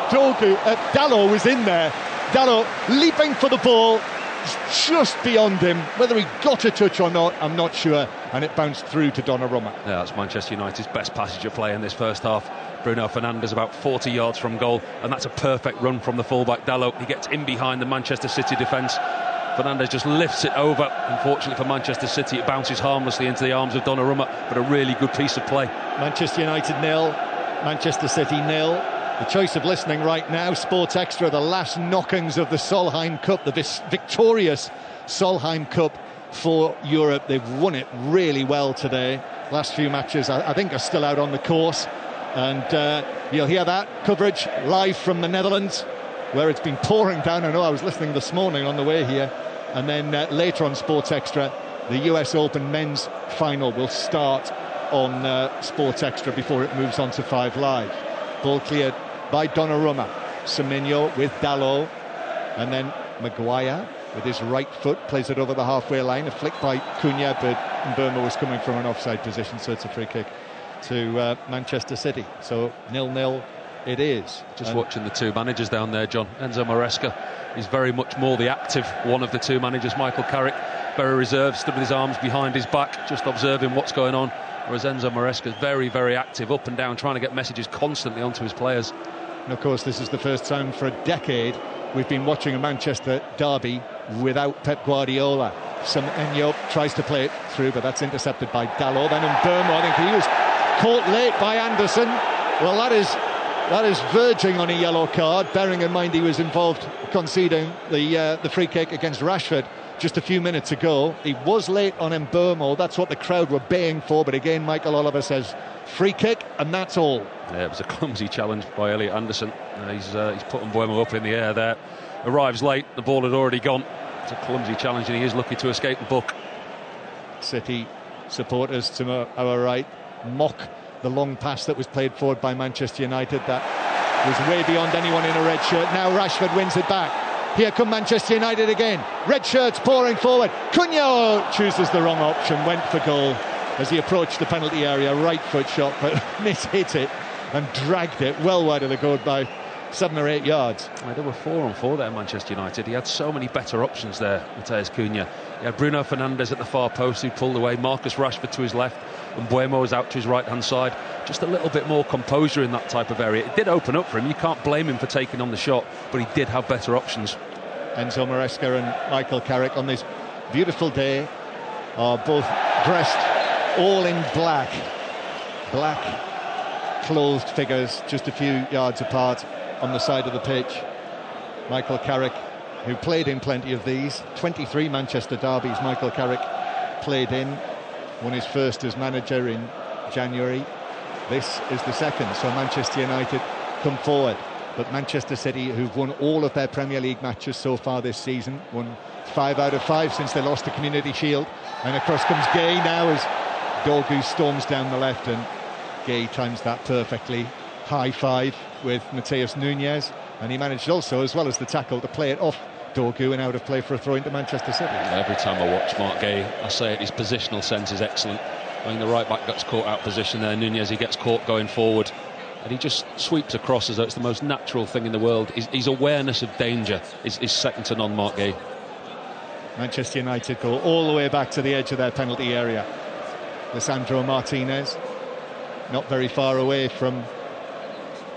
Dalot was in there. Dalot leaping for the ball, just beyond him. Whether he got a touch or not, I'm not sure. And it bounced through to Donnarumma. Yeah, that's Manchester United's best passenger play in this first half. Bruno Fernandes about 40 yards from goal, and that's a perfect run from the fullback Dalot. He gets in behind the Manchester City defence. Fernandes just lifts it over. Unfortunately for Manchester City, it bounces harmlessly into the arms of Donnarumma, but a really good piece of play. Manchester United 0, Manchester City 0. The choice of listening right now, Sports Extra, the last knockings of the Solheim Cup, the victorious Solheim Cup for Europe. They've won it really well today. Last few matches, I think, are still out on the course. And you'll hear that coverage live from the Netherlands, where it's been pouring down. I know I was listening this morning on the way here. And then later on Sports Extra, the US Open men's final will start on Sports Extra before it moves on to 5 Live. Ball cleared by Donnarumma. Semenyo with Dalot. And then Maguire with his right foot plays it over the halfway line. A flick by Cunha, but Mbeumo was coming from an offside position, so it's a free kick to Manchester City. So 0-0 it is. Just watching the two managers down there, John. Enzo Maresca is very much more the active one of the two managers. Michael Carrick, very reserved, stood with his arms behind his back, just observing what's going on. Whereas Enzo Maresca is very, very active, up and down, trying to get messages constantly onto his players. And of course, this is the first time for a decade we've been watching a Manchester derby without Pep Guardiola. Semenyo tries to play it through, but that's intercepted by Dalot. Then Mbeumo, I think he was caught late by Anderson. Well, that is verging on a yellow card, bearing in mind he was involved conceding the free kick against Rashford just a few minutes ago. He was late on Mbeumo. That's what the crowd were baying for, but again Michael Oliver says free kick, and that's all. Yeah, it was a clumsy challenge by Elliot Anderson. He's put Mbeumo up in the air there. Arrives late, the ball had already gone. It's a clumsy challenge, and he is lucky to escape the book. City supporters to our right mock the long pass that was played forward by Manchester United. That was way beyond anyone in a red shirt. Now Rashford wins it back. Here come Manchester United again. Red shirts pouring forward. Cunha chooses the wrong option, went for goal as he approached the penalty area. Right foot shot, but hit it and dragged it well wide of the goal by 7 or 8 yards. There were 4-on-4 there, Manchester United. He had so many better options there, Matheus Cunha. He had Bruno Fernandes at the far post who pulled away, Marcus Rashford to his left, and Mbeumo was out to his right-hand side. Just a little bit more composure in that type of area. It did open up for him. You can't blame him for taking on the shot, but he did have better options. Enzo Maresca and Michael Carrick on this beautiful day are both dressed all in black clothed figures, just a few yards apart on the side of the pitch. Michael Carrick, who played in plenty of these, 23 Manchester derbies Michael Carrick played in, won his first as manager in January. This is the second, so Manchester United come forward. But Manchester City, who've won all of their Premier League matches so far this season, won 5 out of 5 since they lost the Community Shield. And across comes Gay now as Dorgu storms down the left, and Gay times that perfectly. High five with Matheus Nunes, and he managed also, as well as the tackle, to play it off Dorgu and out of play for a throw into Manchester City. Every time I watch Mark Gay, I say it, his positional sense is excellent. I mean, the right back gets caught out of position there, Nunes, he gets caught going forward, and he just sweeps across as though it's the most natural thing in the world. His awareness of danger is second to none, Mark Gay. Manchester United go all the way back to the edge of their penalty area. Lisandro Martinez, not very far away from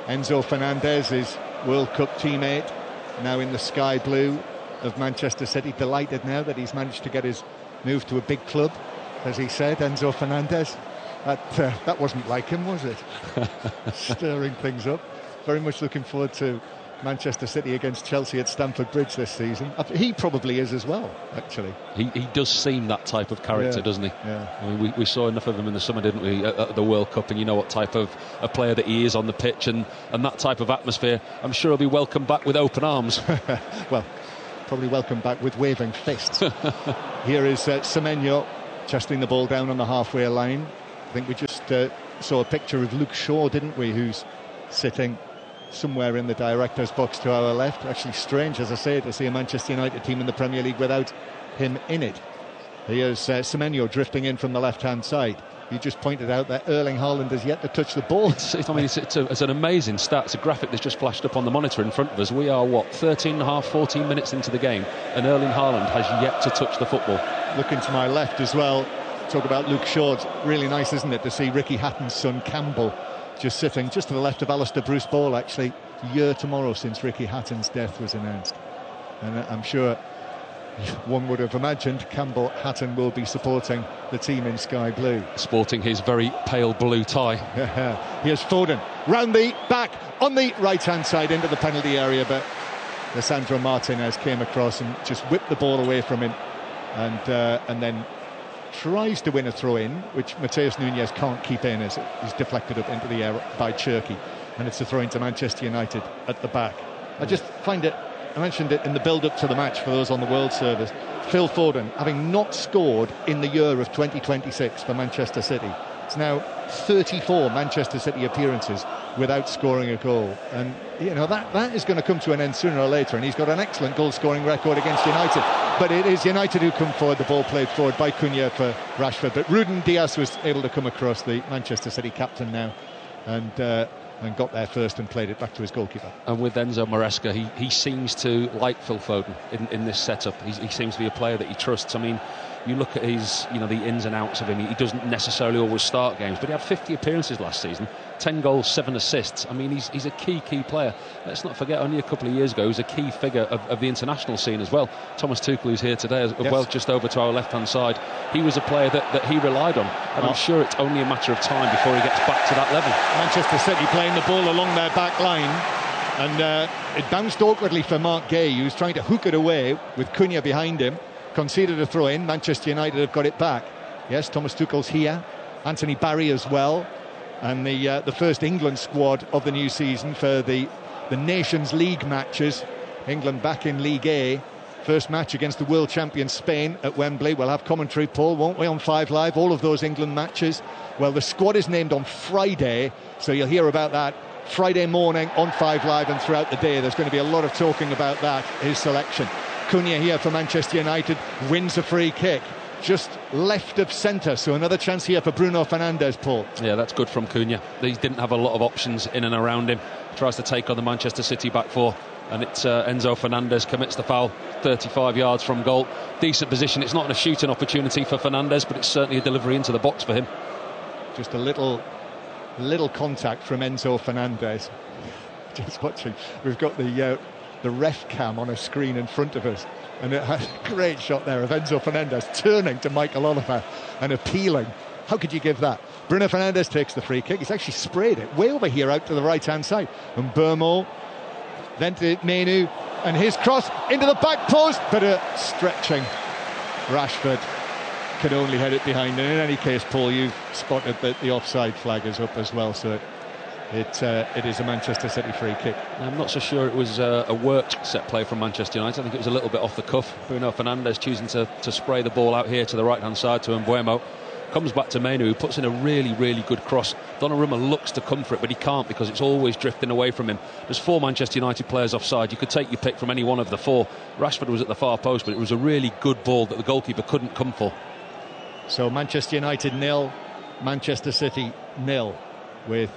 Enzo Fernandez, his World Cup teammate, now in the sky blue of Manchester City. Delighted now that he's managed to get his move to a big club, as he said, Enzo Fernandez. That wasn't like him, was it? Stirring things up. Very much looking forward to Manchester City against Chelsea at Stamford Bridge this season. He probably is as well, actually. He does seem that type of character, doesn't he? Yeah. I mean, we saw enough of him in the summer, didn't we, at the World Cup, and you know what type of a player that he is on the pitch, and that type of atmosphere. I'm sure he'll be welcomed back with open arms. Well, probably welcomed back with waving fists. Here is Semenyo chesting the ball down on the halfway line. I think we just saw a picture of Luke Shaw, didn't we, who's sitting somewhere in the director's box to our left. Actually strange, as I say, to see a Manchester United team in the Premier League without him in it. Here's Semenyo drifting in from the left-hand side. You just pointed out that Erling Haaland has yet to touch the ball. It's an amazing stat. It's a graphic that's just flashed up on the monitor in front of us. We are, 14 minutes into the game, and Erling Haaland has yet to touch the football. Looking to my left as well, talk about Luke Shaw. It's really nice, isn't it, to see Ricky Hatton's son Campbell just sitting just to the left of Alistair Bruce Ball, actually. A year tomorrow since Ricky Hatton's death was announced. And I'm sure one would have imagined Campbell Hatton will be supporting the team in sky blue. Sporting his very pale blue tie. Here's Foden, round the back, on the right-hand side into the penalty area, but Lisandro Martinez came across and just whipped the ball away from him, and then tries to win a throw-in, which Matheus Nunes can't keep in as he's deflected up into the air by Cherki, and it's a throw-in to Manchester United at the back. I just find it, I mentioned it in the build-up to the match for those on the World Service, Phil Foden, having not scored in the year of 2026 for Manchester City. It's now 34 Manchester City appearances without scoring a goal, and you know that is going to come to an end sooner or later, and he's got an excellent goal-scoring record against United. But it is United who come forward, the ball played forward by Cunha for Rashford, but Ruben Dias was able to come across, the Manchester City captain now, and got there first and played it back to his goalkeeper. And with Enzo Maresca, he seems to like Phil Foden in this setup. He seems to be a player that he trusts. I mean, you look at his, the ins and outs of him. He doesn't necessarily always start games, but he had 50 appearances last season, 10 goals, 7 assists. I mean, he's a key player. Let's not forget, only a couple of years ago, he was a key figure of the international scene as well. Thomas Tuchel, who's here today, as well, just over to our left-hand side, he was a player that he relied on, and I'm sure it's only a matter of time before he gets back to that level. Manchester City playing the ball along their back line, and it bounced awkwardly for Mark Gay, who was trying to hook it away with Cunha behind him. Conceded a throw-in. Manchester United have got it back. Yes, Thomas Tuchel's here. Anthony Barry as well. And the first England squad of the new season for the Nations League matches. England back in League A. First match against the world champion Spain at Wembley. We'll have commentary, Paul, won't we, on 5 Live? All of those England matches. Well, the squad is named on Friday, so you'll hear about that Friday morning on 5 Live, and throughout the day there's going to be a lot of talking about that, his selection. Cunha here for Manchester United wins a free kick just left of centre, so another chance here for Bruno Fernandes, Paul. Yeah, that's good from Cunha. He didn't have a lot of options in and around him. Tries to take on the Manchester City back four, and it's Enzo Fernandez commits the foul 35 yards from goal. Decent position. It's not a shooting opportunity for Fernandes, but it's certainly a delivery into the box for him. Just a little contact from Enzo Fernandez. Just watching, we've got the ref cam on a screen in front of us, and it had a great shot there of Enzo Fernandez turning to Michael Oliver and appealing. How could you give that? Bruno Fernandes takes the free kick. He's actually sprayed it way over here out to the right hand side, and Burmo then to Menu, and his cross into the back post, but a stretching Rashford could only head it behind. And in any case, Paul, you've spotted that the offside flag is up as well, so it is a Manchester City free kick. I'm not so sure it was a worked set play from Manchester United. I think it was a little bit off the cuff. Bruno Fernandes choosing to spray the ball out here to the right hand side to Mbeumo. Comes back to Menu, who puts in a really, really good cross. Donnarumma looks to come for it, but he can't because it's always drifting away from him. There's 4 Manchester United players offside. You could take your pick from any one of the 4. Rashford was at the far post, but it was a really good ball that the goalkeeper couldn't come for. So Manchester United 0, Manchester City 0, with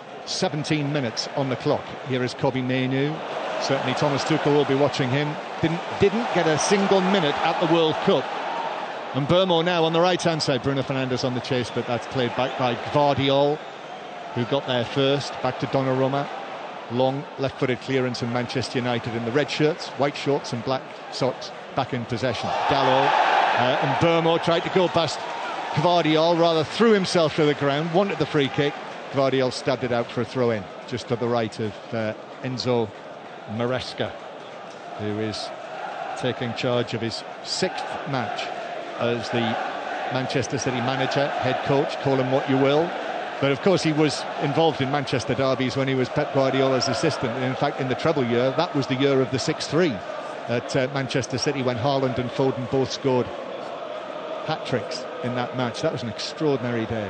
17 minutes on the clock. Here is Kobbie Mainoo. Certainly Thomas Tuchel will be watching him. Didn't get a single minute at the World Cup. And Burmo now on the right-hand side. Bruno Fernandes on the chase, but that's played back by Gvardiol, who got there first. Back to Donnarumma. Long left-footed clearance in Manchester United in the red shirts, white shorts and black socks back in possession. Dalot and Burmo tried to go past Gvardiol, rather threw himself to the ground, wanted the free kick. Gvardiol stabbed it out for a throw-in, just to the right of Enzo Maresca, who is taking charge of his 6th match as the Manchester City manager, head coach, call him what you will. But of course he was involved in Manchester derbies when he was Pep Guardiola's assistant. And in fact, in the treble year, that was the year of the 6-3 at Manchester City, when Haaland and Foden both scored hat-tricks in that match. That was an extraordinary day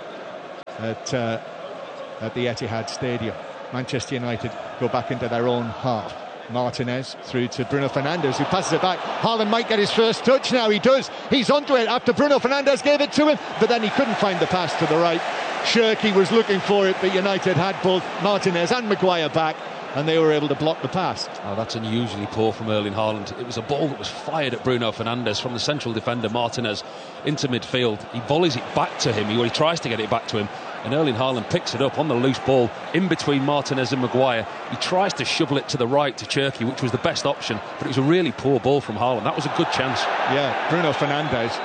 at the Etihad Stadium. Manchester United go back into their own half. Martinez through to Bruno Fernandes, who passes it back. Haaland might get his first touch now. He does. He's onto it after Bruno Fernandes gave it to him, but then he couldn't find the pass to the right. Cherki was looking for it, but United had both Martinez and Maguire back, and they were able to block the pass. Oh, that's unusually poor from Erling Haaland. It was a ball that was fired at Bruno Fernandes from the central defender Martinez into midfield. He volleys it back to him, he tries to get it back to him, and Erling Haaland picks it up on the loose ball in between Martinez and Maguire. He tries to shovel it to the right to Cherki, which was the best option, but it was a really poor ball from Haaland. That was a good chance. Yeah, Bruno Fernandes,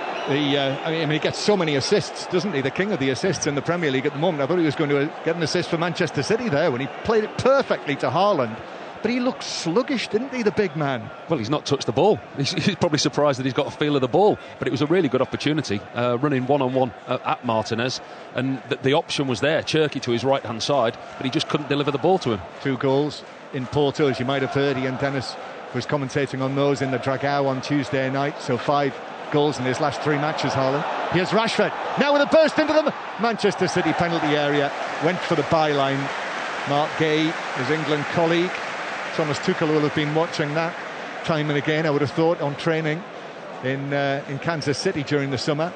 he gets so many assists, doesn't he? The king of the assists in the Premier League at the moment. I thought he was going to get an assist for Manchester City there when he played it perfectly to Haaland. But he looked sluggish, didn't he, the big man? Well, he's not touched the ball. He's probably surprised that he's got a feel of the ball. But it was a really good opportunity, running one-on-one at Martinez. And the option was there, Cherki to his right-hand side, but he just couldn't deliver the ball to him. 2 goals in Porto, as you might have heard. Ian Dennis was commentating on those in the Dragao on Tuesday night. So 5 goals in his last 3 matches, Haaland. Here's Rashford, now with a burst into the Manchester City penalty area, went for the byline. Mark Gay, his England colleague, Thomas Tuchel will have been watching that time and again, I would have thought, on training in Kansas City during the summer,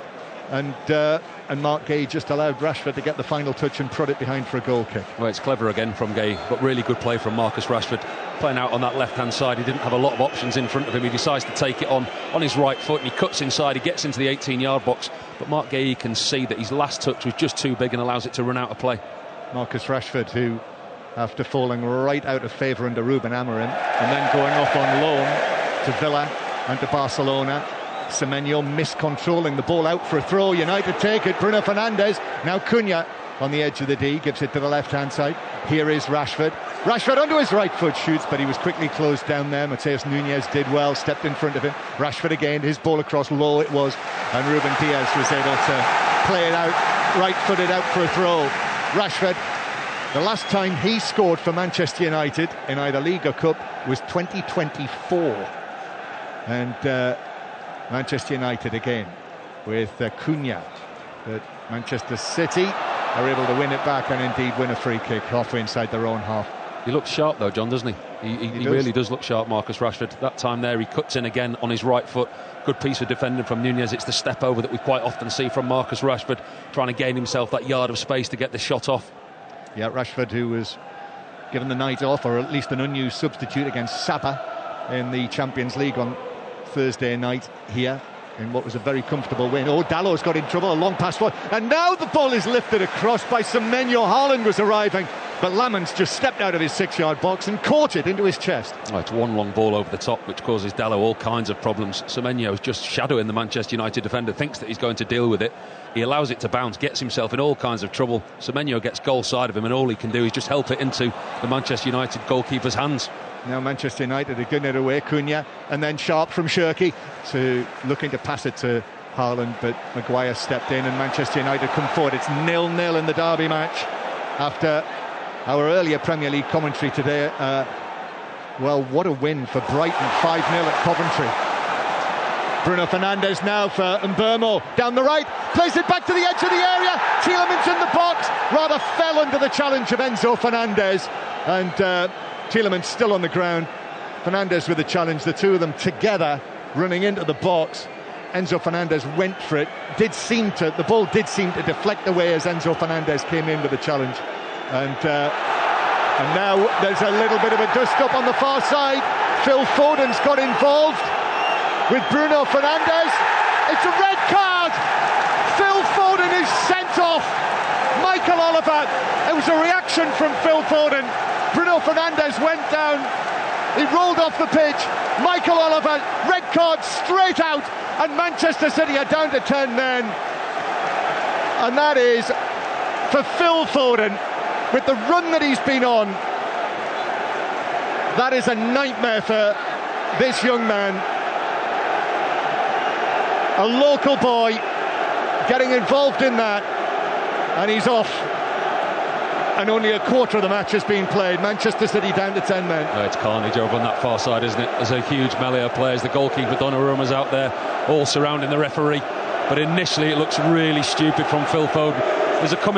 and Mark Gay just allowed Rashford to get the final touch and prod it behind for a goal kick. Well, it's clever again from Gay, but really good play from Marcus Rashford, playing out on that left-hand side. He didn't have a lot of options in front of him. He decides to take it on his right foot, and he cuts inside. He gets into the 18-yard box, but Mark Gay can see that his last touch was just too big and allows it to run out of play. Marcus Rashford, who, after falling right out of favour under Ruben Amorim and then going off on loan to Villa and to Barcelona, Semenyo miscontrolling the ball out for a throw. United take it. Bruno Fernandes, now Cunha on the edge of the D, gives it to the left-hand side. Here is Rashford. Rashford onto his right foot, shoots, but he was quickly closed down there. Mateus Nunes did well, stepped in front of him. Rashford again, his ball across low it was, and Ruben Diaz was able to play it out, right-footed out for a throw. Rashford, the last time he scored for Manchester United in either League or Cup was 2024. And Manchester United again with Cunha. But Manchester City are able to win it back and indeed win a free kick halfway inside their own half. He looks sharp though, John, doesn't he? He really does look sharp, Marcus Rashford. That time there, he cuts in again on his right foot. Good piece of defending from Nunes. It's the step over that we quite often see from Marcus Rashford, trying to gain himself that yard of space to get the shot off. Yeah, Rashford, who was given the night off, or at least an unused substitute against Sapa in the Champions League on Thursday night here, in what was a very comfortable win. Oh, Dalot's got in trouble, a long pass forward, and now the ball is lifted across by Semenyo. Haaland was arriving, but Lamans just stepped out of his 6-yard box and caught it into his chest. Oh, it's one long ball over the top, which causes Dalot all kinds of problems. Semenyo is just shadowing the Manchester United defender, thinks that he's going to deal with it. He allows it to bounce, gets himself in all kinds of trouble. Semenyo gets goal side of him, and all he can do is just help it into the Manchester United goalkeeper's hands. Now Manchester United are getting it away. Cunha, and then sharp from Cherki, to looking to pass it to Haaland, but Maguire stepped in and Manchester United come forward. It's 0-0 in the derby match. After our earlier Premier League commentary today, well, what a win for Brighton, 5-0 at Coventry. Bruno Fernandes now for Mbeumo, down the right, plays it back to the edge of the area. Tielemans in the box, rather fell under the challenge of Enzo Fernandez, and Tielemans still on the ground. Fernandes with the challenge, the two of them together running into the box. Enzo Fernandez went for it. The ball did seem to deflect away as Enzo Fernandez came in with the challenge. And now there's a little bit of a dust-up on the far side. Phil Foden's got involved with Bruno Fernandes. It's a red card. Phil Foden is sent off. Michael Oliver. It was a reaction from Phil Foden. Bruno Fernandes went down. He rolled off the pitch. Michael Oliver, red card straight out, and Manchester City are down to 10 men. And that is for Phil Foden, with the run that he's been on. That is a nightmare for this young man. A local boy getting involved in that, and he's off. And only a quarter of the match has been played. Manchester City down to 10 men. Oh, it's carnage over on that far side, isn't it? There's a huge melee of players. The goalkeeper Donnarumma's out there, all surrounding the referee. But initially it looks really stupid from Phil Foden. There's a